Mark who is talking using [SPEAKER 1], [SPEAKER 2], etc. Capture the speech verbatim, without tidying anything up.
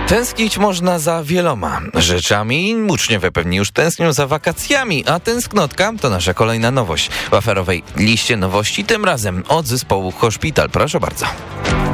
[SPEAKER 1] Tęsknić można za wieloma rzeczami. Uczniowie pewnie już tęsknią za wakacjami, a tęsknotka to nasza kolejna nowość w aferowej liście nowości, tym razem od zespołu Hospital. Proszę bardzo.